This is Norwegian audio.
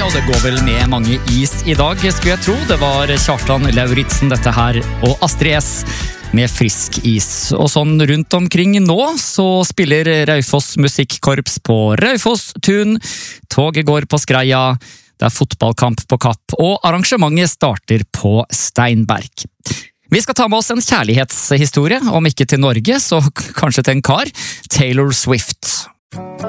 og det går vel med mange is i dag, skulle jeg tro. Det var Kjartan Lauritzen dette her, og Astrid S med frisk is. Og sånn rundt omkring nå, så spiller Raufoss Musikkorps på Raufoss Tun, toget går på Skreia, det er fotballkamp på Kapp, og arrangementet starter på Steinberg. Vi skal ta med oss en kjærlighetshistorie, om ikke til Norge, så kanskje til en kar, Taylor Swift.